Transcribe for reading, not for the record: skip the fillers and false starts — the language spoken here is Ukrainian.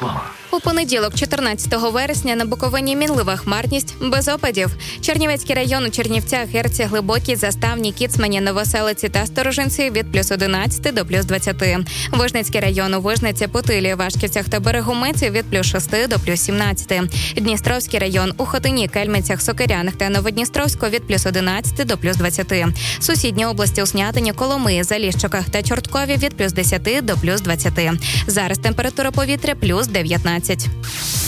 Реклама. У понеділок, 14 вересня, на Буковині мінлива хмарність, без опадів. Чернівецький район у Чернівцях, Герці, Глибокій, Заставні, Кіцмані, Новоселиці та Сторожинці від плюс 11 до плюс 20. Вижницький район у Вижниці, Путилі, Вашківцях та Берегомиці від плюс 6 до плюс 17. Дністровський район у Хотині, Кельменцях, Сокирянах та Новодністровську від плюс 11 до плюс 20. Сусідні області у Снятині, Коломиї, Заліщиках та Чорткові від плюс 10 до плюс 20. Зараз температура повітря плюс 19.